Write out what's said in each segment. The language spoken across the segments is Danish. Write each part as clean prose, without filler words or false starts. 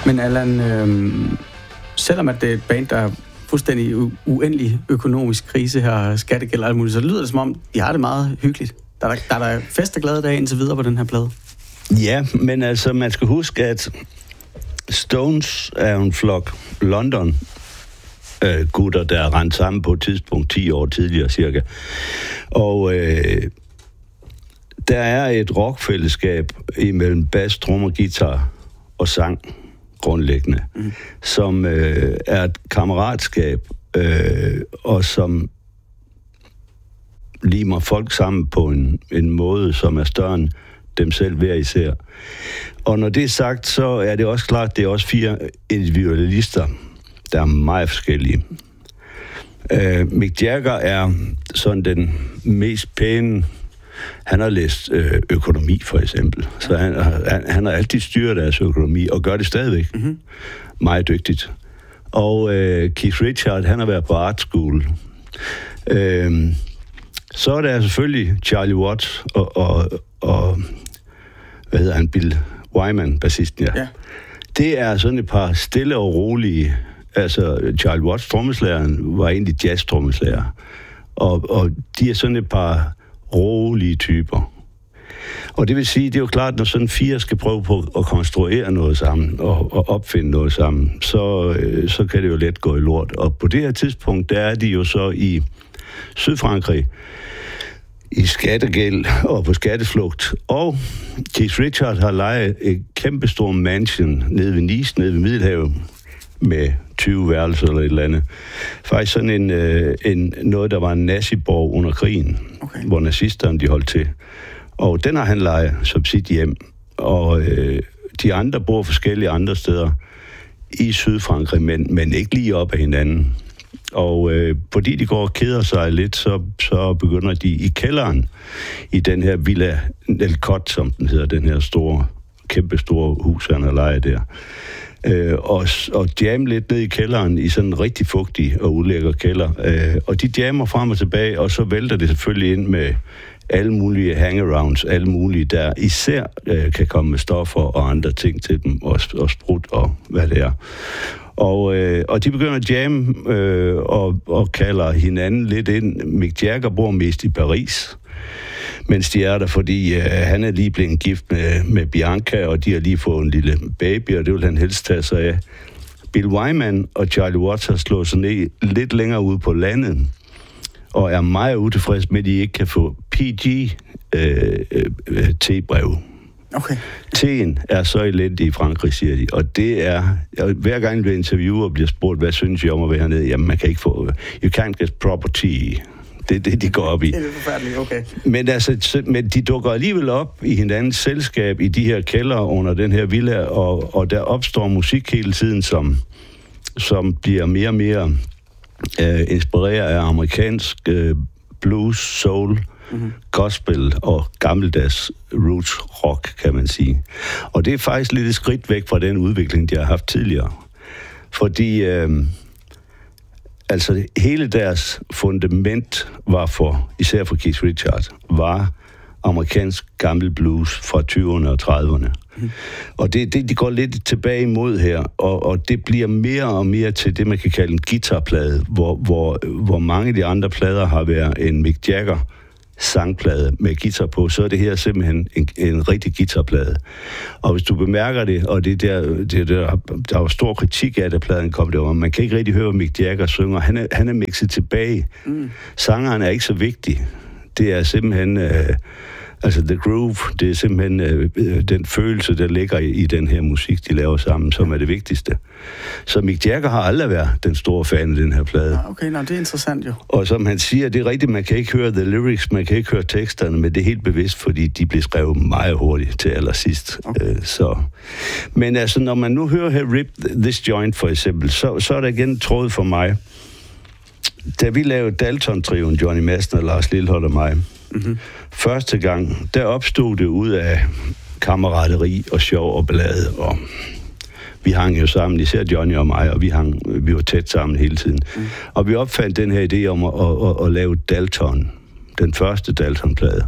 Men Allan, selvom at det er et band, der er fuldstændig uendelig økonomisk krise her, skattegæld og alt muligt, så lyder det som om, de har det meget hyggeligt. Der er fest og glade dage indtil videre på den her plade. Ja, men altså, man skal huske, at Stones er en flok London gutter, der er rendt sammen på et tidspunkt 10 år tidligere cirka. Og der er et rockfællesskab imellem bas, trommer, guitar og sang grundlæggende, som er et kammeratskab, og som limer folk sammen på en måde, som er større end dem selv hver især. Og når det er sagt, så er det også klart, det er også 4 individualister, der er meget forskellige. Mick Jagger er sådan den mest pæne. Han har læst økonomi, for eksempel. Så han har altid styret deres økonomi, og gør det stadigvæk. Meget dygtigt. Og Keith Richards, han har været på art school. Så er der selvfølgelig Charlie Watts og hvad hedder han, Bill Wyman, bassisten, ja. Det er sådan et par stille og rolige. Altså, Charlie Watts, trommeslageren, var egentlig jazz-trommeslager. Og de er sådan et par rolige typer. Og det vil sige, det er jo klart, når sådan 4 skal prøve på at konstruere noget sammen og opfinde noget sammen, så kan det jo let gå i lort. Og på det her tidspunkt, der er de jo så i Sydfrankrig, i skattegæld og på skatteflugt. Og Keith Richards har lejet et kæmpestor mansion nede ved Nice, nede ved Middelhavet, med 20 værelser eller et eller andet. Faktisk sådan noget, der var en naziborg under krigen, hvor nazisterne de holdt til. Og den har han lejet som sit hjem. Og de andre bor forskellige andre steder i Sydfrankrig, men ikke lige op ad hinanden. Og fordi de går og keder sig lidt, så begynder de i kælderen i den her Villa Del Cotte, som den hedder, den her kæmpestore hus, han har lejet der. Og jamme lidt ned i kælderen i sådan en rigtig fugtig og ulækker kælder. Og de jammer frem og tilbage, og så vælter det selvfølgelig ind med alle mulige hangarounds, alle mulige, der især kan komme med stoffer og andre ting til dem, og sprut og hvad det er. Og de begynder at jamme og kalder hinanden lidt ind. Mick Jagger bor mest i Paris, mens de er der, fordi han er lige blevet gift med Bianca, og de har lige fået en lille baby, og det vil han helst tage sig af. Bill Wyman og Charlie Watts har slået sig ned lidt længere ude på landet, og er meget utilfreds med, at de ikke kan få PG-tebrev. Okay. Teen er så elendig i Frankrig, siger de. Og det er, hver gang jeg bliver interviewet og bliver spurgt, hvad synes jeg om at være hernede? Jamen, man kan ikke få, you can't get proper tea. Det er det, de går op i. Det er forfærdeligt, okay. Men de dukker alligevel op i hinandens selskab i de her kældre under den her villa, og der opstår musik hele tiden, som bliver mere og mere inspireret af amerikansk blues, soul, gospel og gammeldags roots rock, kan man sige. Og det er faktisk lidt et skridt væk fra den udvikling, de har haft tidligere. Fordi altså hele deres fundament var især for Keith Richards, var amerikansk gammel blues fra 20'erne og 30'erne. Og de går lidt tilbage imod her, og det bliver mere og mere til det, man kan kalde en guitarplade, hvor mange af de andre plader har været en Mick Jagger sangplade med guitar på, så er det her simpelthen en rigtig guitarplade. Og hvis du bemærker det, og der var stor kritik af, da pladen kom derovre, man kan ikke rigtig høre, Mick Jagger synger. Han er mixet tilbage. Sangeren er ikke så vigtig. Det er simpelthen altså the groove, det er simpelthen den følelse, der ligger i den her musik, de laver sammen, som er det vigtigste. Så Mick Jagger har aldrig været den store fan af den her plade. Ja, okay, det er interessant jo. Og som han siger, det er rigtigt, man kan ikke høre the lyrics, man kan ikke høre teksterne, men det er helt bevidst, fordi de bliver skrevet meget hurtigt til allersidst. Okay. Men altså, når man nu hører her Rip This Joint for eksempel, så er der igen tråd for mig. Da vi lavede Dalton-trioen, Johnny Madsen og Lars Lilholt og mig, første gang, der opstod det ud af kammerateri og sjov og ballade, og vi hang jo sammen, især Johnny og mig, og vi var tæt sammen hele tiden. Og vi opfandt den her idé om at lave Dalton, den første Dalton-plade,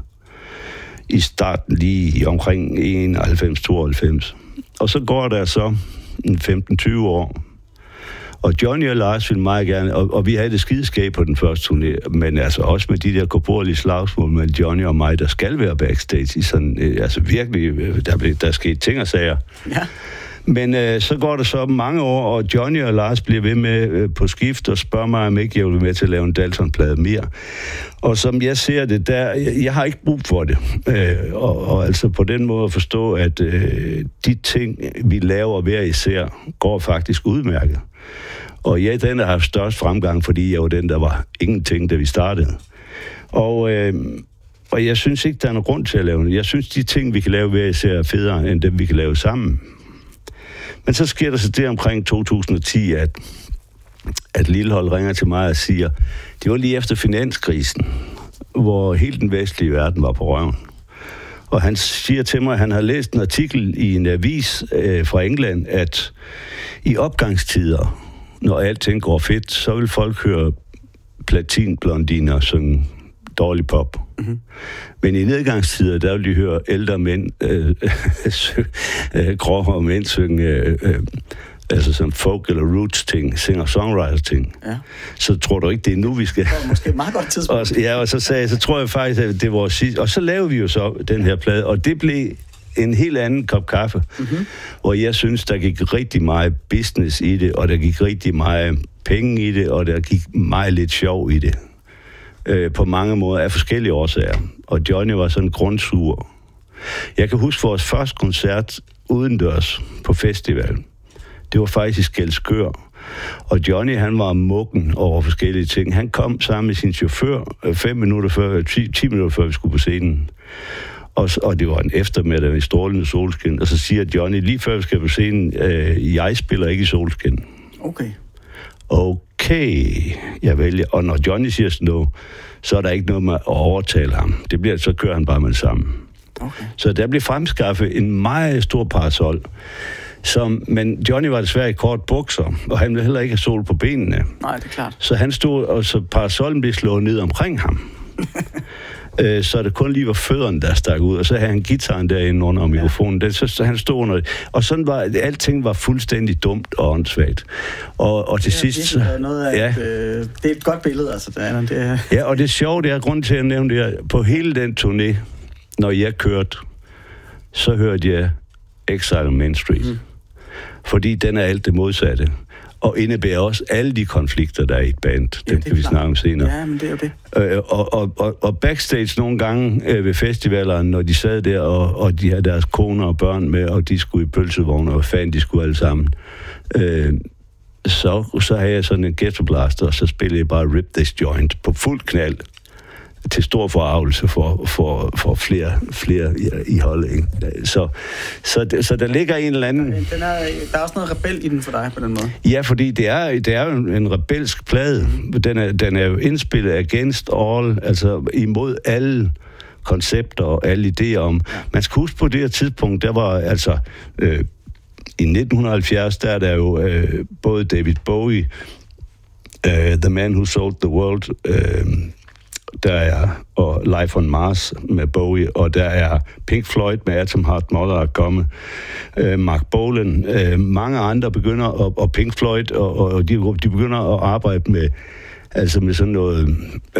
i starten lige omkring 91-92. Og så går der så 15-20 år. Og Johnny og Lars ville meget gerne, og vi havde det skideskab på den første turné, men altså også med de der korporlige slagsmål med Johnny og mig, der skal være backstage i sådan, altså virkelig, der skete ting og sager. Ja. Men så går det så mange år, og Johnny og Lars bliver ved med på skift og spørger mig, om ikke jeg vil med til at lave en Dalton-plade mere. Og som jeg ser det, jeg har ikke brug for det. Og altså på den måde at forstå, at de ting, vi laver hver især, går faktisk udmærket. Og ja, den har haft størst fremgang, fordi jeg var den, der var ingenting, da vi startede. Og jeg synes ikke, der er nogen grund til at lave det. Jeg synes, de ting, vi kan lave hver især, er federe, end dem, vi kan lave sammen. Men så sker der så det omkring 2010, at Lillehold ringer til mig og siger, det var lige efter finanskrisen, hvor hele den vestlige verden var på røven. Og han siger til mig, at han har læst en artikel i en avis fra England, at i opgangstider, når alting går fedt, så vil folk høre platinblondiner synge dårlig pop. Mm-hmm. Men i nedgangstider, der vil de høre ældre mænd, gråhårede mænd synge, altså sådan folk eller roots ting, singer-songwriter ting. Ja. Så tror du ikke, det er nu, vi skal... Det var måske et meget godt tidspunkt. Og så tror jeg faktisk, at det var sidst. Og så lavede vi jo så den her plade, og det blev en helt anden kop kaffe, hvor jeg synes, der gik rigtig meget business i det, og der gik rigtig meget penge i det, og der gik meget lidt sjov i det. På mange måder af forskellige årsager. Og Johnny var sådan grundsur. Jeg kan huske vores første koncert udendørs på festival. Det var faktisk i Skælskør. Og Johnny, han var muggen over forskellige ting. Han kom sammen med sin chauffør 10 minutter før vi skulle på scenen. Og det var en eftermiddag i strålende solskin. Og så siger Johnny, lige før vi skal på scenen, jeg spiller ikke i solskin. Okay, jeg vælger. Og når Johnny siger sådan noget, så er der ikke noget med at overtale ham. Så kører han bare med det samme. Okay. Så der blev fremskaffet en meget stor parasol. Men Johnny var desværre i kort bukser, og han ville heller ikke have sol på benene. Nej, det er klart. Så han stod, og så parasollen blev slået ned omkring ham. Så det kun lige var fødderne, der stak ud, og så havde han guitaren derinde under mikrofonen. Så han stod under det. Og sådan var alting var fuldstændig dumt og åndssvagt. Og til sidst... Det er et godt billede, altså. Det. Ja, og det sjove, det er grund til at nævne det her. På hele den turné, når jeg kørte, så hørte jeg Exile on Main Street. Fordi den er alt det modsatte. Og indebærer også alle de konflikter, der er i et band. Den kan vi snakke om senere. Ja, men det er jo det. Og backstage nogle gange ved festivalerne, når de sad der, og de havde deres koner og børn med, og de skulle i pølsevogne, og fanden de skulle alle sammen, så havde jeg sådan en ghettoblaster, og så spillede jeg bare Rip This Joint på fuld knald, til stor forarvelse for flere i holdet. Ikke? Så der ligger en eller anden... Der er også noget rebel i den for dig på den måde. Ja, fordi det er jo en rebelsk plade. Den er jo indspillet against all, altså imod alle koncepter og alle idéer om... Ja. Man skal huske på det her tidspunkt, der var altså... I 1970, der er der jo både David Bowie, The Man Who Sold the World... der er og Life on Mars med Bowie, og der er Pink Floyd med Atom Heart Mother at komme. Mark Bolan, mange andre begynder, og Pink Floyd, og de begynder at arbejde med, altså med sådan noget,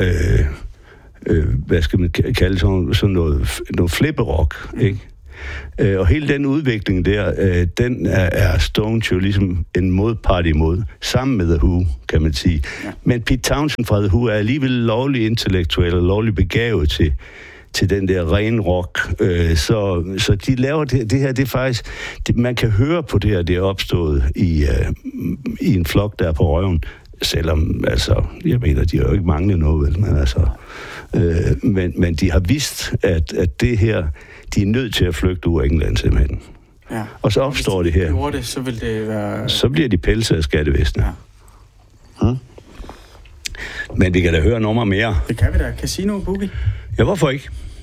hvad skal man kalde sådan noget flipperrock, ikke? Og hele den udvikling der, den er Stones jo ligesom en modpart imod, sammen med The Who, kan man sige. Ja. Men Pete Townshend fra The Who er alligevel lovlig intellektuel og lovlig begavet til den der ren rock. Så de laver det her, det er faktisk... man kan høre på det her, det er opstået i en flok, der er på røven. Selvom, altså, jeg mener, de har jo ikke manglet noget, vel, men altså... Men de har vidst, at det her... De er nødt til at flygte ud af England, simpelthen. Ja. Og så opstår det her. Hvis de det, så vil det være... Så bliver de pelset af skattevæsenet. Ja. Men vi kan da høre nummer mere. Det kan vi da. Casino Boogie. Ja, hvorfor ikke?